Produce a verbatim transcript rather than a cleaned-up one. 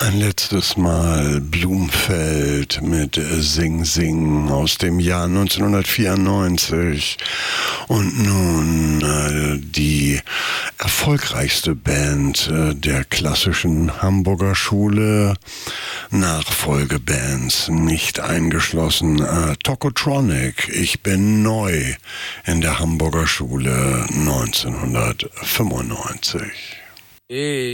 Ein letztes Mal Blumfeld mit Sing Sing aus dem Jahr neunzehnhundertvierundneunzig. Und nun äh, die erfolgreichste Band äh, der klassischen Hamburger Schule, Nachfolgebands nicht eingeschlossen. Äh, Tokotronic, ich bin neu in der Hamburger Schule neunzehnhundertfünfundneunzig. Hey.